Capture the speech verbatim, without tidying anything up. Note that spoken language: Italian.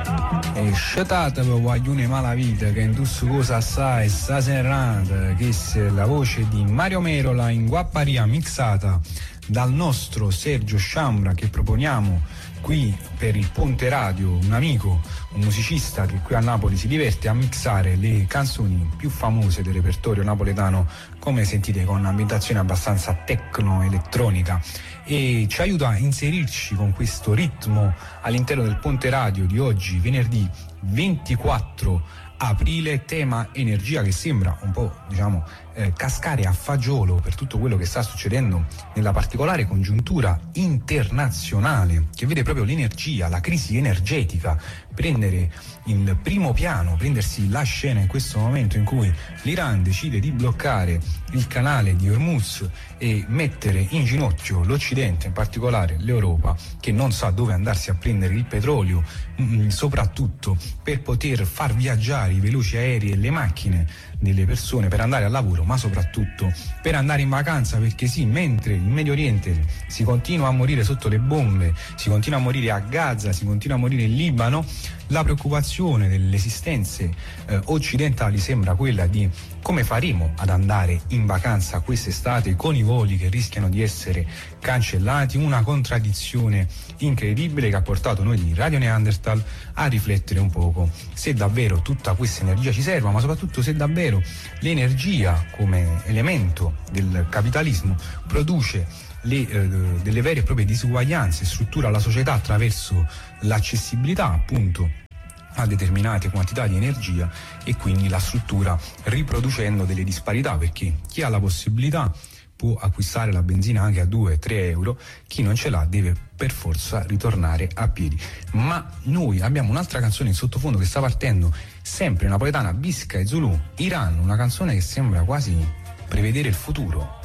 E scetate per guaglione malavita che in tutte cose assai sta serata, che è la voce di Mario Merola in Guapparia mixata dal nostro Sergio Sciambra, che proponiamo qui per il Ponte Radio, un amico, un musicista che qui a Napoli si diverte a mixare le canzoni più famose del repertorio napoletano, come sentite, con un'ambientazione abbastanza tecno-elettronica, e ci aiuta a inserirci con questo ritmo all'interno del Ponte Radio di oggi, venerdì ventiquattro aprile, tema energia, che sembra un po', diciamo, eh, cascare a fagiolo per tutto quello che sta succedendo nella particolare congiuntura internazionale, che vede proprio l'energia, la crisi energetica prendere il primo piano, prendersi la scena in questo momento in cui l'Iran decide di bloccare il canale di Hormuz e mettere in ginocchio l'Occidente, in particolare l'Europa, che non sa dove andarsi a prendere il petrolio, mh, soprattutto per poter far viaggiare i veloci aerei e le macchine delle persone per andare al lavoro, ma soprattutto per andare in vacanza, perché sì, mentre in Medio Oriente si continua a morire sotto le bombe, si continua a morire a Gaza, si continua a morire in Libano, la preoccupazione delle esistenze eh, occidentali sembra quella di come faremo ad andare in vacanza quest'estate con i voli che rischiano di essere cancellati, una contraddizione incredibile che ha portato noi di Radio Neanderthal a riflettere un poco se davvero tutta questa energia ci serva, ma soprattutto se davvero l'energia come elemento del capitalismo produce Le, eh, delle vere e proprie disuguaglianze, struttura la società attraverso l'accessibilità appunto a determinate quantità di energia, e quindi la struttura riproducendo delle disparità, perché chi ha la possibilità può acquistare la benzina anche a due tre euro, chi non ce l'ha deve per forza ritornare a piedi. Ma noi abbiamo un'altra canzone in sottofondo che sta partendo, sempre napoletana, Bisca e Zulu, Iran, una canzone che sembra quasi prevedere il futuro.